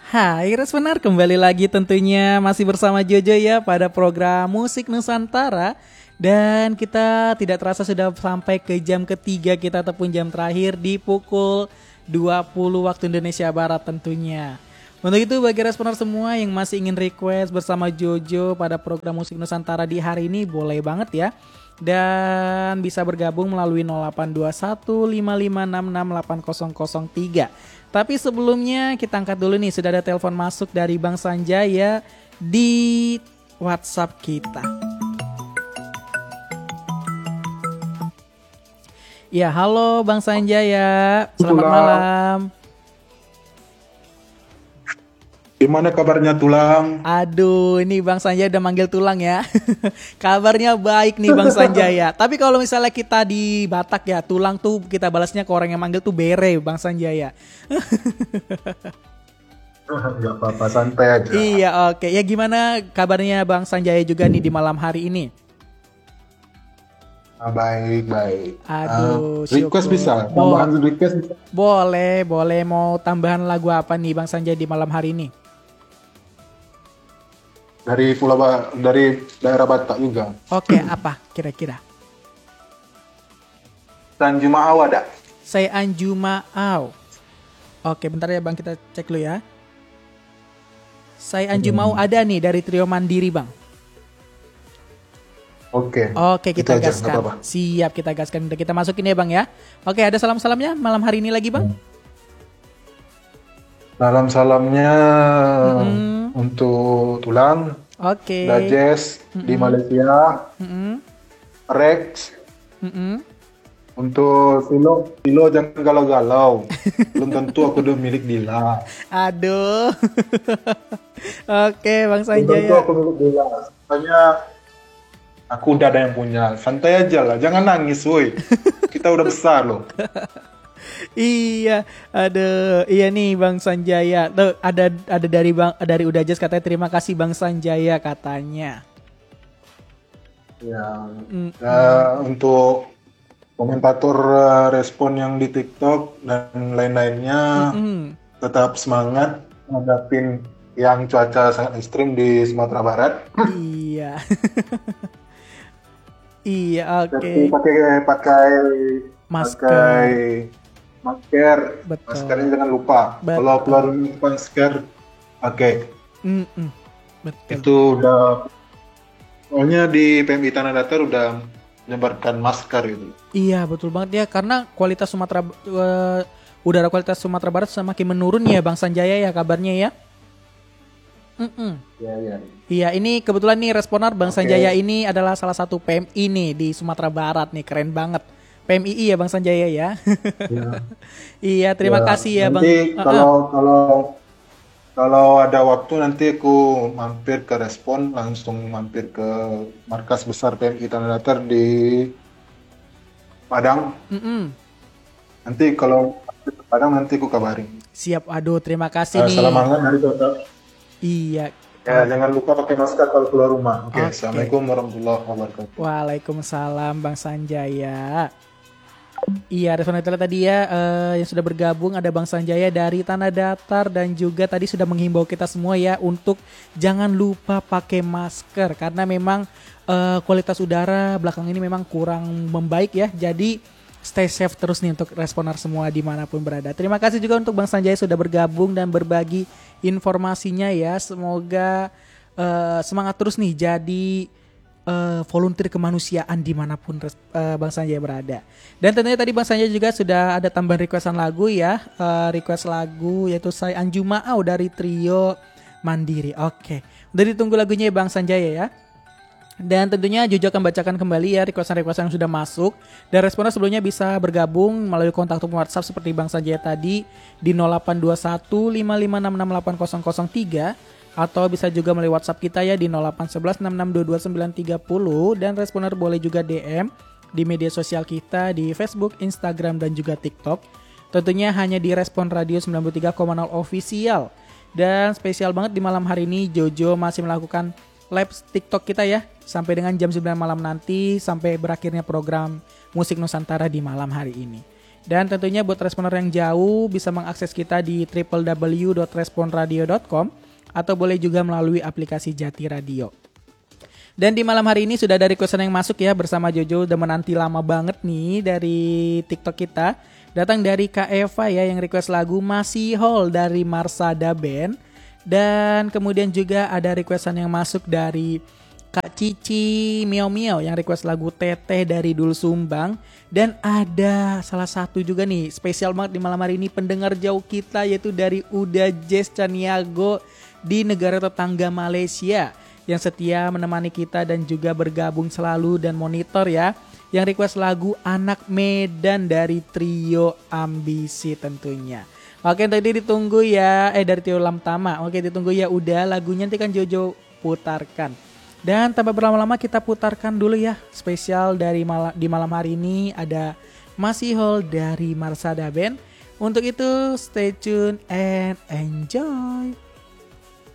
Hai Responer, kembali lagi tentunya masih bersama Jojo ya pada program Musik Nusantara. Dan kita tidak terasa sudah sampai ke jam ketiga kita ataupun jam terakhir di pukul 20 waktu Indonesia Barat tentunya. Untuk itu bagi Responer semua yang masih ingin request bersama Jojo pada program Musik Nusantara di hari ini boleh banget ya. Dan bisa bergabung melalui 082155668003. Tapi sebelumnya kita angkat dulu nih, sudah ada telepon masuk dari Bang Sanjaya di WhatsApp kita. Ya, halo Bang Sanjaya, selamat malam. Gimana kabarnya Tulang? Aduh, ini Bang Sanjaya udah manggil Tulang ya. Kabarnya baik nih Bang Sanjaya. Tapi kalau misalnya kita di Batak ya, Tulang tuh kita balasnya ke orang yang manggil tuh bere Bang Sanjaya. Gak apa-apa, santai aja. Iya, oke. Ya gimana kabarnya Bang Sanjaya juga nih di malam hari ini? Baik. Aduh, Request syukur. bisa? Tambahan request bisa? Boleh. Mau tambahan lagu apa nih Bang Sanjaya di malam hari ini? Dari daerah Batak juga. Oke, apa kira-kira? Tanjung Maaw ada? Saya Anjumau. Oke, bentar ya Bang, kita cek dulu ya. Saya Anjumau ada nih dari Trio Mandiri Bang. Oke, Kita aja, gaskan. nggak apa-apa. Siap, kita gaskan. Udah kita masukin ya Bang ya. Oke, ada salam-salamnya malam hari ini lagi Bang? Salam-salamnya untuk Tulang, Oke. Dajes di Malaysia, Rex, untuk Silo jangan galau-galau. Belum tentu aku udah milik Dila. Aduh. Oke, Bang Belum tentu Sanjaya. aku milik Dila. Makanya aku udah ada yang punya. Santai aja lah, jangan nangis woi. Kita udah besar loh. Iya, iya nih Bang Sanjaya. Tuh ada dari Udajas katanya terima kasih Bang Sanjaya katanya. Ya, untuk komentator respon yang di TikTok dan lain-lainnya, tetap semangat ngadapin yang cuaca sangat ekstrim di Sumatera Barat. Iya. Iya, oke. Tapi pakai masker. Betul. Maskernya jangan lupa. Betul. Kalau keluar rumah pakai masker, pakai. Betul. Itu udah. Soalnya di PMI Tanah Datar udah menyebarkan masker gitu. Iya, betul banget ya karena kualitas udara kualitas Sumatera Barat semakin menurun ya Bang Sanjaya ya kabarnya ya. Iya. Iya, ini kebetulan nih responer Bang Sanjaya ini adalah salah satu PMI nih di Sumatera Barat nih, keren banget. PMII ya Bang Sanjaya ya. Ya. Iya, terima kasih ya Bang. Nanti kalau ada waktu nanti aku mampir ke respon, langsung mampir ke markas besar PMI Tanah Datar di Padang. Nanti kalau mampir ke Padang nanti aku kabarin. Siap, aduh terima kasih nih. Salam hangat dari Kota. Iya. Ya, jangan lupa pakai masker kalau keluar rumah. Oke. Oke. Assalamualaikum warahmatullahi wabarakatuh. Waalaikumsalam Bang Sanjaya. Iya, respon tadi ya yang sudah bergabung ada Bang Sanjaya dari Tanah Datar dan juga tadi sudah menghimbau kita semua ya untuk jangan lupa pakai masker karena memang kualitas udara belakang ini memang kurang membaik ya. Jadi stay safe terus nih untuk responer semua dimanapun berada. Terima kasih juga untuk Bang Sanjaya sudah bergabung dan berbagi informasinya ya. Semoga semangat terus nih jadi volunteer kemanusiaan dimanapun Bang Sanjaya berada. Dan tentunya tadi Bang Sanjaya juga sudah ada tambahan requestan lagu ya. Request lagu yaitu Saya Anjumau dari Trio Mandiri. Oke, udah ditunggu lagunya ya Bang Sanjaya ya. Dan tentunya Jojo akan bacakan kembali ya requestan-requestan yang sudah masuk. Dan responden sebelumnya bisa bergabung melalui kontak WhatsApp seperti Bang Sanjaya tadi di 082155668003 atau bisa juga melalui WhatsApp kita ya di 081166222930 dan responden boleh juga DM di media sosial kita di Facebook, Instagram dan juga TikTok. Tentunya hanya di Respon Radio 93,0 official. Dan spesial banget di malam hari ini Jojo masih melakukan live TikTok kita ya sampai dengan jam 9 malam nanti sampai berakhirnya program Musik Nusantara di malam hari ini. Dan tentunya buat responer yang jauh bisa mengakses kita di www.responradio.com atau boleh juga melalui aplikasi Jati Radio. Dan di malam hari ini sudah ada requestan yang masuk ya bersama Jojo, udah menanti lama banget nih dari TikTok kita. Datang dari Kak Eva ya yang request lagu Masih Hall dari Marsada Band. Dan kemudian juga ada requestan yang masuk dari Kak Cici Miao Miao yang request lagu Teteh dari Dul Sumbang. Dan ada salah satu juga nih spesial banget di malam hari ini pendengar jauh kita, yaitu dari Uda Jess Caniago di negara tetangga Malaysia yang setia menemani kita dan juga bergabung selalu dan monitor ya. Yang request lagu Anak Medan dari Trio Ambisi tentunya. Oke, tadi ditunggu ya, dari Trio Lamtama. Oke, ditunggu ya, udah lagunya nanti kan Jojo putarkan. Dan tanpa berlama-lama kita putarkan dulu ya. Spesial di malam hari ini ada Masih Hall dari Marsada Band. Untuk itu stay tune and enjoy.